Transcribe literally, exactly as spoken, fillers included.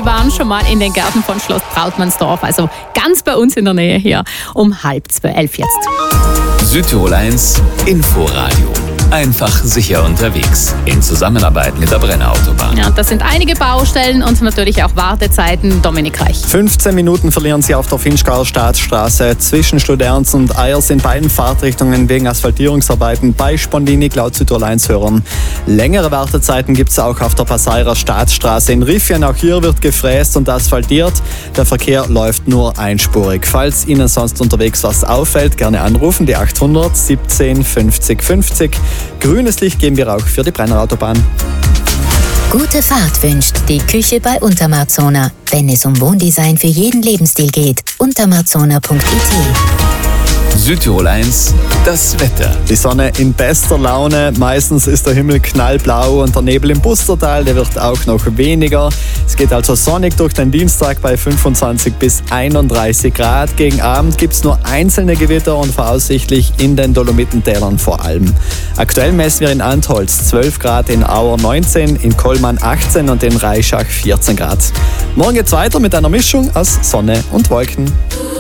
Sie waren schon mal in den Gärten von Schloss Trautmannsdorf, also ganz bei uns in der Nähe hier, um halb zwölf jetzt. Südtirol eins Inforadio. Einfach sicher unterwegs. In Zusammenarbeit mit der Brenner Autobahn. Ja, das sind einige Baustellen und natürlich auch Wartezeiten. Dominik Reich. fünfzehn Minuten verlieren Sie auf der Finchgauer Staatsstraße. Zwischen Studerns und Eyers in beiden Fahrtrichtungen wegen Asphaltierungsarbeiten bei Spondinik laut Südtirol eins hören. Längere Wartezeiten gibt es auch auf der Passairer Staatsstraße in Riffien. Auch hier wird gefräst und asphaltiert. Der Verkehr läuft nur einspurig. Falls Ihnen sonst unterwegs was auffällt, gerne anrufen. Die achthundert siebzehn fünfzig fünfzig. Grünes Licht geben wir auch für die Brenner Autobahn. Gute Fahrt wünscht die Küche bei Untermarzona. Wenn es um Wohndesign für jeden Lebensstil geht, untermarzona punkt it. Südtirol eins, das Wetter. Die Sonne in bester Laune. Meistens ist der Himmel knallblau und der Nebel im Bustertal, der wird auch noch weniger. Es geht also sonnig durch den Dienstag bei fünfundzwanzig bis einunddreißig Grad. Gegen Abend gibt es nur einzelne Gewitter und voraussichtlich in den Dolomitentälern vor allem. Aktuell messen wir in Antholz zwölf Grad, in Auer neunzehn, in Kollmann achtzehn und in Reischach vierzehn Grad. Morgen geht's weiter mit einer Mischung aus Sonne und Wolken.